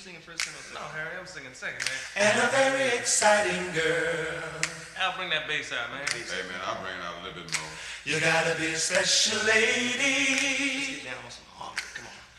singing first tenor? No, Harry, I'm singing second, man. And a very exciting girl. Al, bring that bass out, man. Hey, man, I'll bring it out a little bit more. You gotta be a special lady.